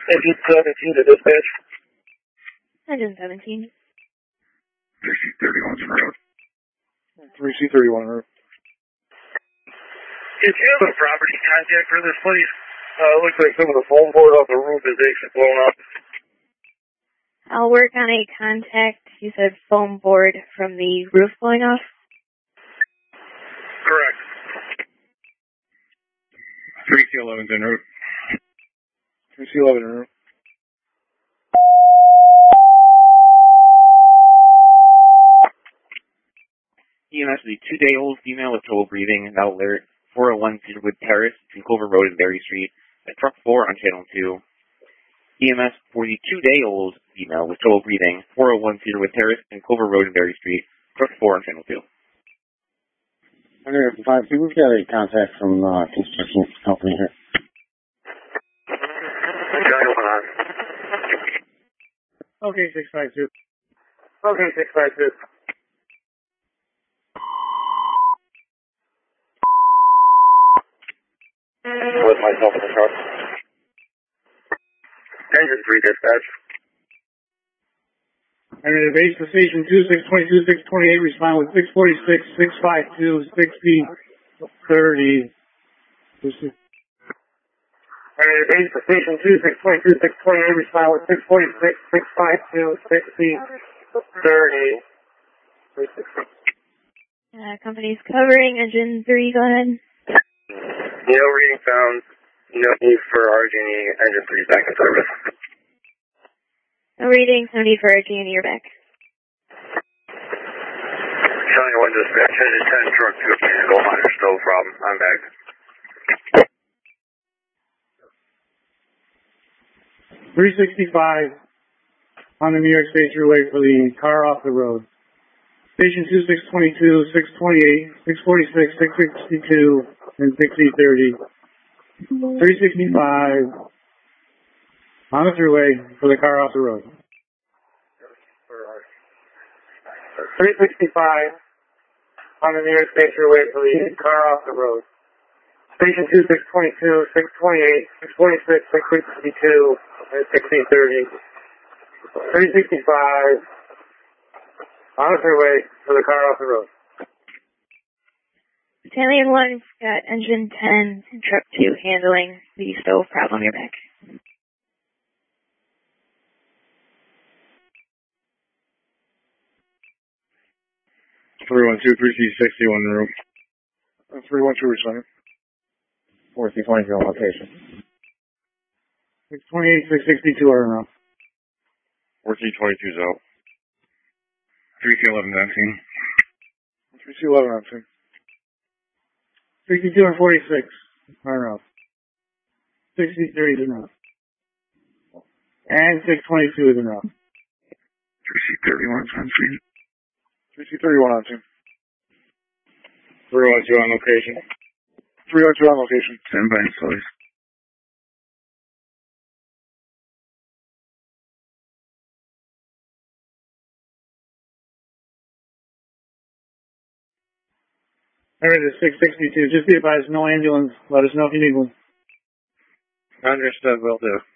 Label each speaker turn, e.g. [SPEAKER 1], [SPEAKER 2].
[SPEAKER 1] Engine 17 to dispatch.
[SPEAKER 2] Engine 17.
[SPEAKER 3] 3C31's en route.
[SPEAKER 4] 3C31 en route.
[SPEAKER 1] Did you have a property contact for this place? Looks like some of the foam board off the roof is actually blown up.
[SPEAKER 2] I'll work on a contact. You said foam board from the roof blowing off?
[SPEAKER 1] Correct.
[SPEAKER 3] 3C11's en route.
[SPEAKER 4] 3C11 en route.
[SPEAKER 5] EMS is a 2-day-old female with trouble breathing. Now alert 401 Cedarwood Terrace between Clover Road and Berry Street at truck 4 on channel 2. EMS for the 2-day-old female with trouble breathing, 401 Cedarwood Terrace and Clover Road and Berry Street, truck 4 on channel 2.
[SPEAKER 6] Under 5, we've got a contact from construction company here.
[SPEAKER 4] Okay, 652.
[SPEAKER 1] Okay, 652. With myself in the truck. Engine 3 dispatch.
[SPEAKER 4] Under the base to station 2622, 628, respond with 646, 652, 6030.
[SPEAKER 1] Under the base to station 2622, 628, respond with 646, 652, 6030.
[SPEAKER 2] Company's covering. Engine 3, go ahead.
[SPEAKER 1] No reading found. No need for RG&E. Engine 3 back in service.
[SPEAKER 2] No readings, no need for RG&E, you're back.
[SPEAKER 1] Showing 1 dispatch. Engine 10, truck 2, mechanical minor, no problem. I'm back.
[SPEAKER 4] 365 on the New York State Thruway for the car off the road. Station 2622, 628, 646, 662, and 6030. 365 on the thruway for the car off the road.
[SPEAKER 1] 365 on the New York State Thruway for the car off the road. Station 2622, 628, 646, 662, and 6030. 365 on the thruway for the car off the road.
[SPEAKER 2] Battalion 1, we've got engine 10 and truck 2 handling the stove problem, you're back.
[SPEAKER 3] Three one two 3C61 en route.
[SPEAKER 4] 312 responding.
[SPEAKER 6] 4C22 on location.
[SPEAKER 4] 628, 662 are in row.
[SPEAKER 3] 4C22's out. 3C11's empty.
[SPEAKER 4] 3C11 on 2. 62 and 46 are in row. 6030 is in row. And 622 is in row.
[SPEAKER 3] 3C31's on screen.
[SPEAKER 4] 3C31 on 2.
[SPEAKER 3] 312 on location.
[SPEAKER 4] 302 on location.
[SPEAKER 3] Stand by, please.
[SPEAKER 4] Alright, it's 662. Just be advised, no ambulance. Let us know if you need one.
[SPEAKER 3] Understood, will do.